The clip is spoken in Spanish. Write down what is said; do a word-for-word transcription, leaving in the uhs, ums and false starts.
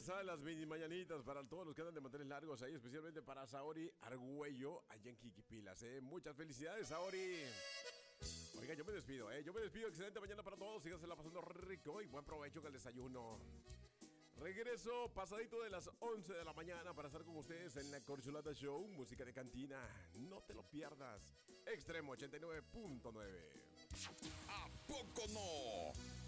regresar las mini mañanitas para todos los que andan de manteles largos ahí, especialmente para Saori Argüello, allá en Quiquipilas, ¿eh? Muchas felicidades, Saori. Oiga, yo me despido, ¿eh? Yo me despido. Excelente mañana para todos. Síganse la pasando rico y buen provecho con el desayuno. Regreso pasadito de las once de la mañana para estar con ustedes en la Corcholata Show, música de cantina. No te lo pierdas. Extremo ochenta y nueve punto nueve. ¿A poco no?